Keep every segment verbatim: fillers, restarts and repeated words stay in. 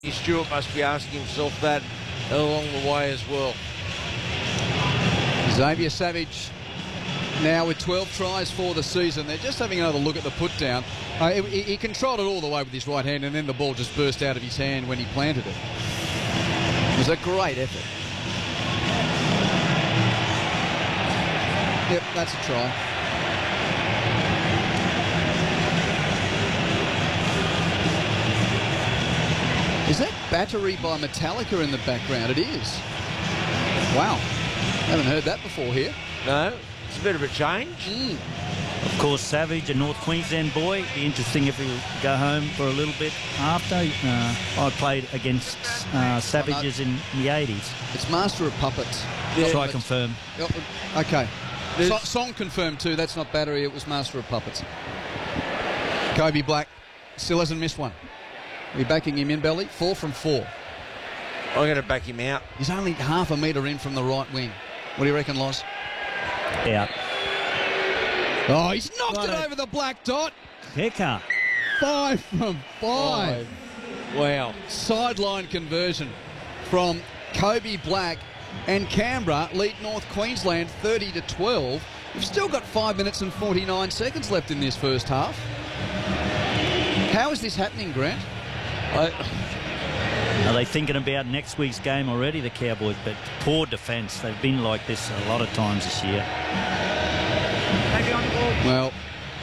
Stewart must be asking himself that along the way as well. Xavier Savage now with twelve tries for the season. They're just having another look at the put down. Uh, he, he controlled it all the way with his right hand, and then the ball just burst out of his hand when he planted it. It was a great effort. Yep, that's a try. Is that Battery by Metallica in the background? It is. Wow. Haven't heard that before here. No, it's a bit of a change. Mm. Of course, Savage, a North Queensland boy. Be interesting if he will go home for a little bit after. Uh, I played against uh, Savages in the eighties. It's Master of Puppets. Yeah, Try confirm. Okay. So, song confirmed too. That's not Battery. It was Master of Puppets. Kobe Black still hasn't missed one. Are you backing him in, Belly? Four from four. I'm going to back him out. He's only half a metre in from the right wing. What do you reckon, Loz? Out. Oh, he's knocked Right it out. over the black dot. Kicker. Five from five. Wow. Sideline conversion from Kobe Black, and Canberra lead North Queensland thirty to twelve. We've still got five minutes and forty-nine seconds left in this first half. How is this happening, Grant? I, Are they thinking about next week's game already, the Cowboys? But poor defence. They've been like this a lot of times this year. Well,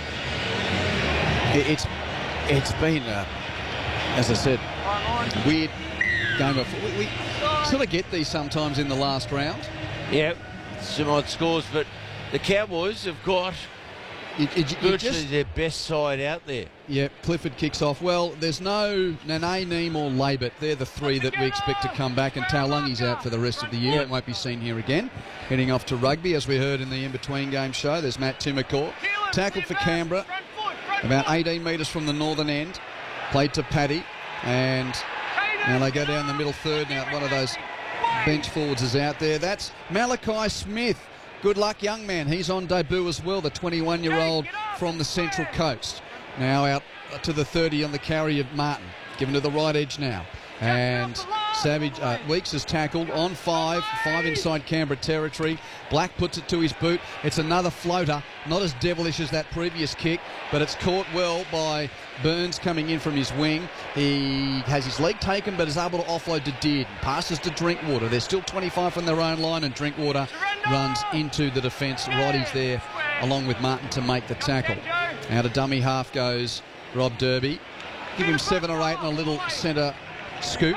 it, it's it's been, uh, as I said, weird game of. We, we sort of get these sometimes in the last round. yeah, some odd scores, but the Cowboys have got It, it, it virtually just, their best side out there. yeah, Clifford kicks off. Well, there's no Nene, Neem or Labert. They're the three that we expect to come back, and Taulungi's out for the rest of the year. Yep. It won't be seen here again. Heading off to rugby, as we heard in the in-between game show. There's Matt Timmercourt. Tackled for Canberra, about eighteen metres from the northern end. Played to Paddy, and now they go down the middle third. Now one of those bench forwards is out there. That's Malachi Smith. Good luck, young man. He's on debut as well, the twenty-one-year-old from the Central Coast. Now out to the thirty on the carry of Martin. Given to the right edge now. And Savage, uh, Weeks is tackled on five. Five inside Canberra territory. Black puts it to his boot. It's another floater. Not as devilish as that previous kick, but it's caught well by Burns coming in from his wing. He has his leg taken, but is able to offload to Dearden. Passes to Drinkwater. They're still twenty-five from their own line, and Drinkwater runs into the defence. Righty's there along with Martin to make the tackle. Out of dummy half goes Rob Derby. Give him seven or eight and a little centre scoop.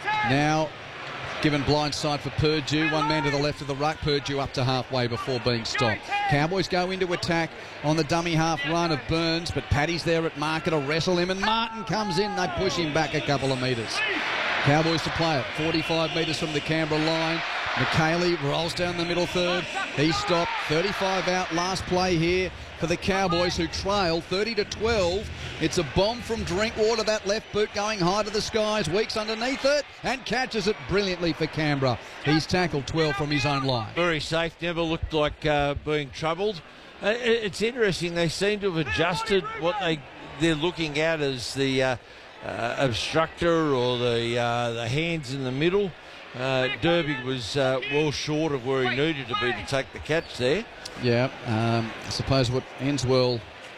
Now given blindside for Purdue. One man to the left of the ruck. Purdue up to halfway before being stopped. Cowboys go into attack on the dummy half run of Burns, but Paddy's there at marker to wrestle him, and Martin comes in. They push him back a couple of metres. Cowboys to play it. forty-five metres from the Canberra line. McKaylee rolls down the middle third. He's stopped. thirty-five out. Last play here for the Cowboys, who trail thirty to twelve. It's a bomb from Drinkwater. That left boot going high to the skies. Weeks underneath it and catches it brilliantly for Canberra. He's tackled twelve from his own line. Very safe. Never looked like uh, being troubled. Uh, it's interesting. They seem to have adjusted what they they're looking at as the uh, uh, obstructor or the uh, the hands in the middle. Uh, Derby was uh, well short of where he needed to be to take the catch there. Yeah, um, I suppose what ends well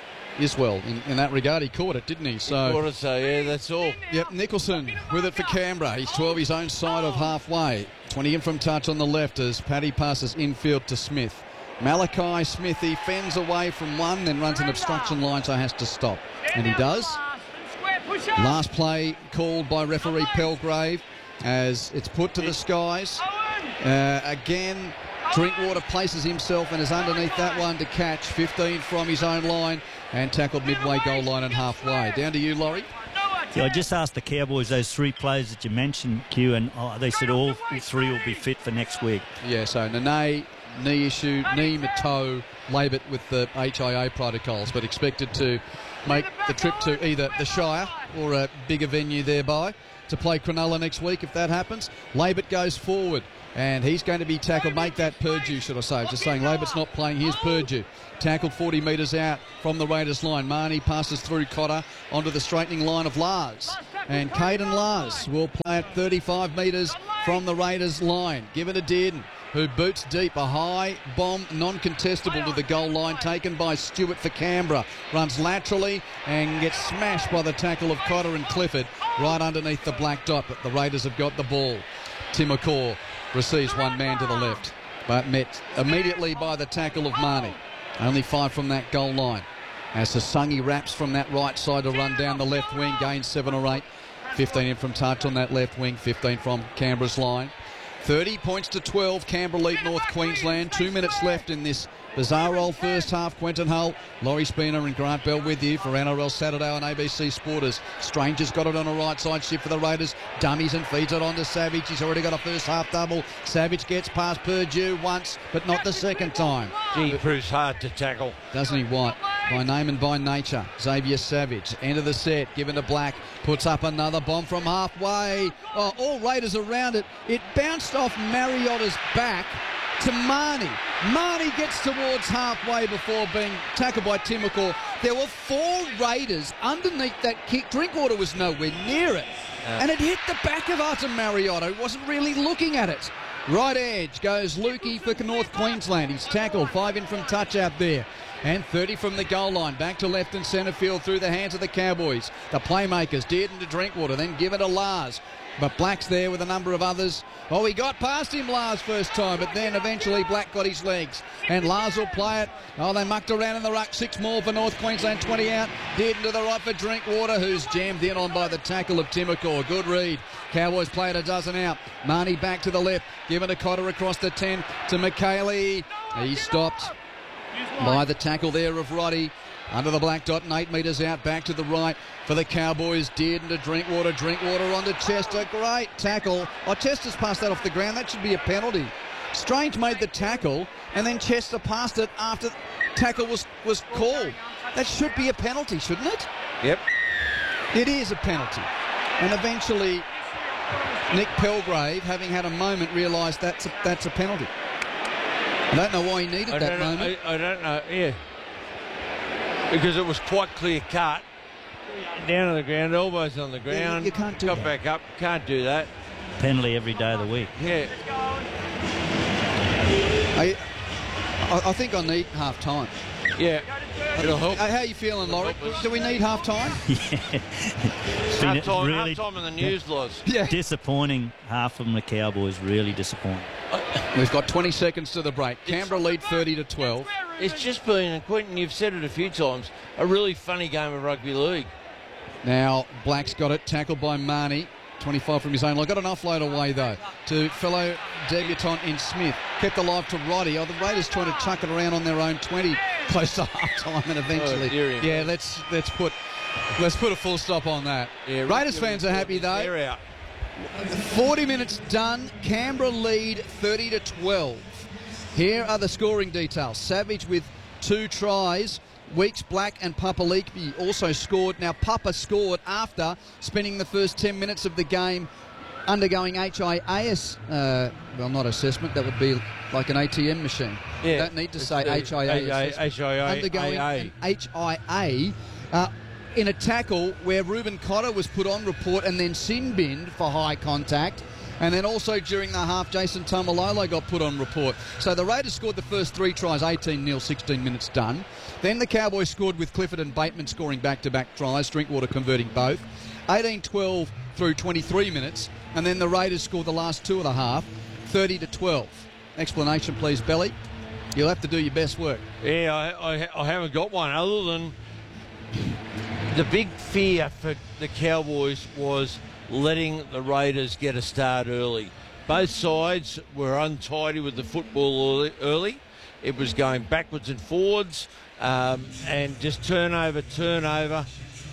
is well. In, in that regard, he caught it, didn't he? So, He caught it, so yeah, that's all. Yep, Nicholson with it for Canberra. He's twelve his own side of halfway. twenty in from touch on the left as Paddy passes infield to Smith. Malachi Smith, he fends away from one, then runs an obstruction line, so has to stop. And he does. Last play called by referee Pelgrave as it's put to the skies. Uh, again, Drinkwater places himself and is underneath that one to catch. fifteen from his own line and tackled midway goal line and halfway. Down to you, Laurie. Yeah, I just asked the Cowboys those three players that you mentioned, Q, and oh, they said all three will be fit for next week. Yeah, so Nene, knee issue, knee, toe, Labert with the H I A protocols, but expected to make the trip to either the Shire or a bigger venue thereby to play Cronulla next week if that happens. Labert goes forward and he's going to be tackled. Make that Purdue, should I say. Just saying Labert's not playing. Here's Purdue. Tackled forty metres out from the Raiders line. Marnie passes through Cotter onto the straightening line of Lars. And Caden Lars will play at thirty-five metres from the Raiders line. Give it to Dearden, who boots deep. A high bomb, non-contestable to the goal line, taken by Stewart for Canberra. Runs laterally and gets smashed by the tackle of Cotter and Clifford right underneath the black dot. But the Raiders have got the ball. Timokor receives one man to the left, but met immediately by the tackle of Marnie. Only five from that goal line. As Sasungi wraps from that right side to run down the left wing, gains seven or eight. fifteen in from touch on that left wing, fifteen from Canberra's line. thirty points to twelve, Canberra lead North Queensland. Two minutes left in this bizarre old first half. Quentin Hull, Laurie Spina and Grant Bell with you for N R L Saturday on A B C Sporters. Stranger's got it on a right side shift for the Raiders. Dummies and feeds it on to Savage. He's already got a first half double. Savage gets past Purdue once, but not the second time. Gee, he proves hard to tackle. Doesn't he, White? By name and by nature. Xavier Savage, end of the set, given to Black, puts up another bomb from halfway. Oh, all Raiders around it. It bounced off Mariotta's back to Marnie. Marnie gets towards halfway before being tackled by Timokor. There were four Raiders underneath that kick. Drinkwater was nowhere near it. Uh. And it hit the back of Artem Mariotta, who wasn't really looking at it. Right edge goes Lukey for North Queensland. He's tackled, five in from touch out there. And thirty from the goal line. Back to left and centre field through the hands of the Cowboys. The playmakers, Dearden to Drinkwater, then give it to Lars. But Black's there with a number of others. Oh, he got past him Lars first time, but then eventually Black got his legs. And Lars will play it. Oh, they mucked around in the ruck. Six more for North Queensland, twenty out. Dearden to the right for Drinkwater, who's jammed in on by the tackle of Timokor. Good read. Cowboys play it a dozen out. Marnie back to the left. Given to Cotter across the ten to McKaylee. He stopped by the tackle there of Roddy. Under the black dot and eight metres out, back to the right for the Cowboys. Dearden to Drinkwater. Drinkwater on to Chester. Great tackle. Oh, Chester's passed that off the ground. That should be a penalty. Strange made the tackle, and then Chester passed it after tackle was, was called. That should be a penalty, shouldn't it? Yep. It is a penalty. And eventually, Nick Pelgrave, having had a moment, realised that's a, that's a penalty. I don't know why he needed I that don't know, moment. I, I don't know, yeah. Because it was quite clear cut. Down on the ground, elbows on the ground. Yeah, you can't do got that. back up. Can't do that. Penalty every day of the week. Yeah. I, I, I think I need half time. Yeah. It'll help. How are you feeling, Laurie? Do we need half time? Yeah. It's been Half time, really half time in the news, Loz. Yeah. disappointing. Half from the Cowboys, really disappointing. We've got twenty seconds to the break. Canberra lead thirty to twelve. It's just been, and Quentin, you've said it a few times, a really funny game of rugby league. Now, Black's got it, tackled by Marnie. twenty-five from his own line. Got an offload away, though, to fellow debutant in Smith. Kept alive to Roddy. Oh, the Raiders trying to chuck it around on their own twenty close to half-time, and eventually... Oh, yeah, let's let's put let's put a full stop on that. Yeah, Raiders fans are happy, though. They're out. forty minutes done. Canberra lead thirty to twelve. Here are the scoring details. Savage with two tries. Weeks, Black and Papali'i also scored. Now, Papa scored after spending the first ten minutes of the game undergoing H I A S, uh, well, not assessment, that would be like an A T M machine. Yeah. Don't need to say H I A assessment. H I A. Undergoing an H I A uh, in a tackle where Ruben Cotter was put on report and then sin-binned for high contact. And then also during the half, Jason Tamalolo got put on report. So the Raiders scored the first three tries, eighteen nil, sixteen minutes done. Then the Cowboys scored with Clifford and Bateman scoring back-to-back tries, Drinkwater converting both. eighteen twelve through twenty-three minutes. And then the Raiders scored the last two of the half, thirty to twelve. Explanation, please, Belly. You'll have to do your best work. Yeah, I, I, I haven't got one other than the big fear for the Cowboys was letting the Raiders get a start early. Both sides were untidy with the football early. early. It was going backwards and forwards um, and just turnover, turnover.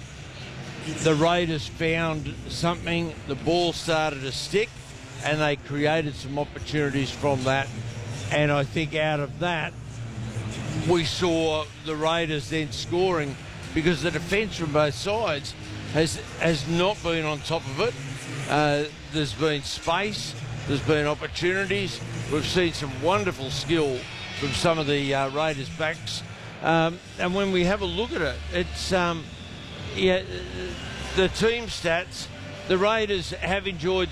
The Raiders found something, the ball started to stick, and they created some opportunities from that. And I think out of that, we saw the Raiders then scoring because the defence from both sides has has not been on top of it. Uh, there's been space, there's been opportunities. We've seen some wonderful skill from some of the uh, Raiders backs. Um, and when we have a look at it, it's um, yeah, the team stats the Raiders have enjoyed